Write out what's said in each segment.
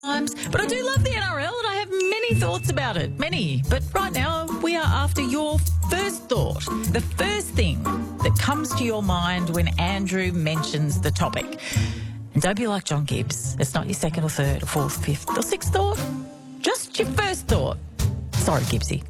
But I do love the NRL and I have many thoughts about it. Many. But right now, we are after your first thought. The first thing that comes to your mind when Andrew mentions the topic. And don't be like John Gibbs. It's not your second or third or fourth, fifth or sixth thought. Just your first thought. Sorry, Gibbsy.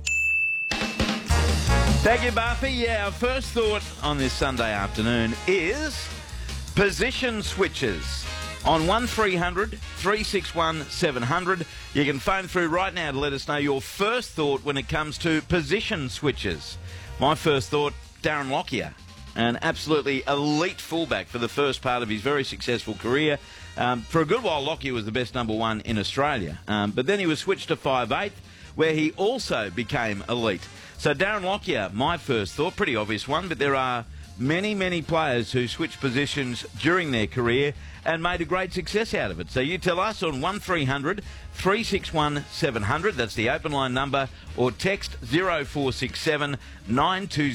Thank you, Buffy. Yeah, our first thought on this Sunday afternoon is position switches. On 1300 361 700, you can phone through right now to let us know your first thought when it comes to position switches. My first thought, Darren Lockyer, an absolutely elite fullback for the first part of his very successful career. For a good while, Lockyer was the best number one in Australia, but then he was switched to 5'8", where he also became elite. So Darren Lockyer, my first thought, pretty obvious one, but there are many, many players who switched positions during their career and made a great success out of it. So you tell us on 1300 361 700, that's the open line number, or text 0467 920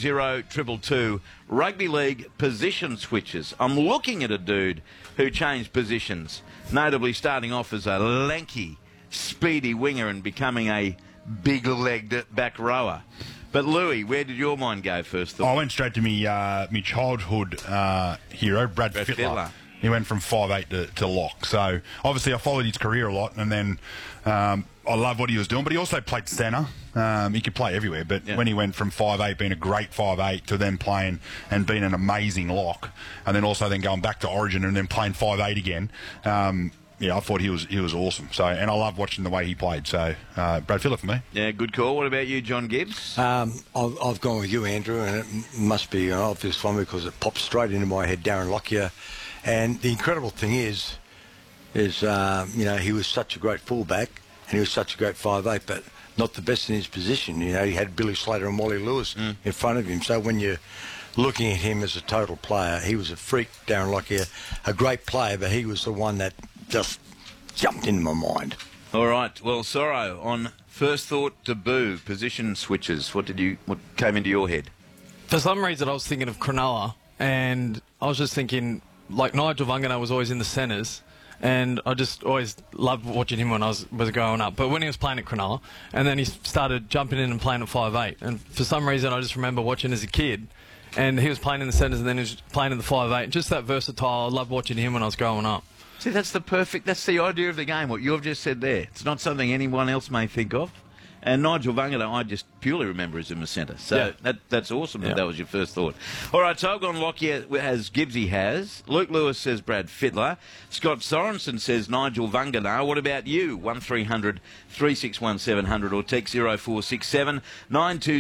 222. Rugby League position switches. I'm looking at a dude who changed positions, notably starting off as a lanky, speedy winger and becoming a big-legged back rower. But Louis, where did your mind go first? I went straight to me childhood hero, Brad Fittler. He went from 5'8" to lock. So obviously I followed his career a lot, and then I love what he was doing. But he also played centre. He could play everywhere. But when he went from 5'8", being a great 5'8", to then playing and being an amazing lock, and then also then going back to Origin and then playing 5'8" again. Yeah, I thought he was awesome. So, and I love watching the way he played. So, Brad Fittler for me. Yeah, good call. What about you, John Gibbs? I've gone with you, Andrew, and it must be an obvious one because it popped straight into my head, Darren Lockyer. And the incredible thing is you know, he was such a great fullback and he was such a great 5'8", but not the best in his position. You know, he had Billy Slater and Wally Lewis in front of him. So when you're looking at him as a total player, he was a freak, Darren Lockyer, a great player, but he was the one that just jumped into my mind. All right. Well, Sorrow, on first thought taboo, position switches. What came into your head? For some reason, I was thinking of Cronulla, and I was just thinking, like, Nigel Vungana was always in the centres, and I just always loved watching him when I was growing up. But when he was playing at Cronulla, and then he started jumping in and playing at 5'8", and for some reason, I just remember watching as a kid, and he was playing in the centres, and then he was playing in the 5'8". Just that versatile. I loved watching him when I was growing up. See, that's the idea of the game, what you've just said there. It's not something anyone else may think of. And Nigel Vungana, I just purely remember as in the centre. So that's awesome that was your first thought. All right, so I've gone Lockyer as Gibbsy has. Luke Lewis says Brad Fittler. Scott Sorensen says Nigel Vungana. What about you? 1300 361 700 or text 0467 920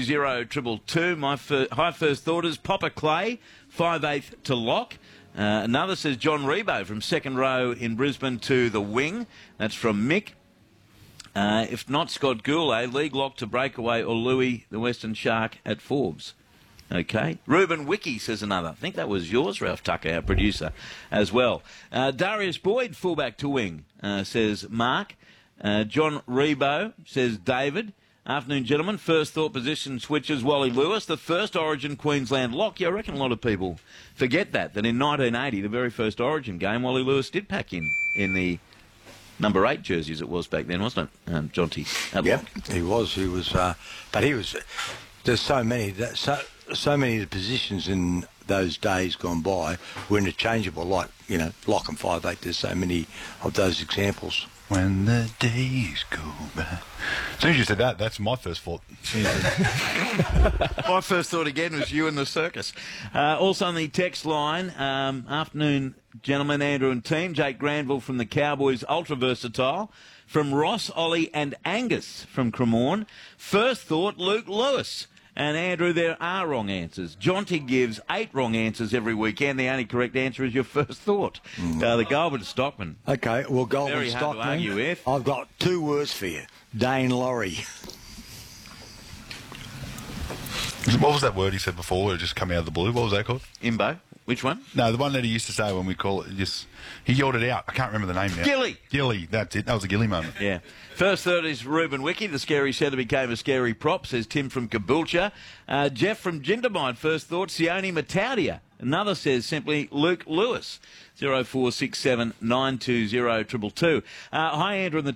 222. My high first thought is Popper Clay, 5'8" to lock. Another says John Rebo from second row in Brisbane to the wing. That's from Mick. If not, Scott Goulet, league lock to breakaway, or Louis, the Western Shark, at Forbes. Okay. Ruben Wiki says another. I think that was yours, Ralph Tucker, our producer, as well. Darius Boyd, fullback to wing, says Mark. John Rebo says David. Afternoon, gentlemen. First thought position switches, Wally Lewis, the first Origin Queensland lock. Yeah, I reckon a lot of people forget that in 1980, the very first Origin game, Wally Lewis did pack in the number 8 jerseys it was back then, wasn't it, Jonty? Yep, he was. But he was. There's so many of the positions in those days gone by were interchangeable, like, you know, lock and 5'8". There's so many of those examples. When the days go by. As soon as you said that, that's my first thought. My first thought again was you and the circus. Also on the text line, afternoon, gentlemen, Andrew and team. Jake Granville from the Cowboys, ultra versatile. From Ross, Ollie and Angus from Cremorne. First thought, Luke Lewis. And Andrew, there are wrong answers. Jonty gives 8 wrong answers every weekend. The only correct answer is your first thought. The Goulburn Stockman. Okay, well, Goulburn Very hard Stockman. to argue with. I've got 2 words for you. Dane Laurie. What was that word he said before? It just come out of the blue. What was that called? Imbo. Which one? No, the one that he used to say when we call it. He yelled it out. I can't remember the name now. Gilly. Gilly. That's it. That was a Gilly moment. Yeah. First third is Ruben Wiki. The scary centre became a scary prop, says Tim from Caboolture. Jeff from Jindabyne, first thought, Sione Mataudia. Another says simply Luke Lewis. 0467 920 222. Hi, Andrew and the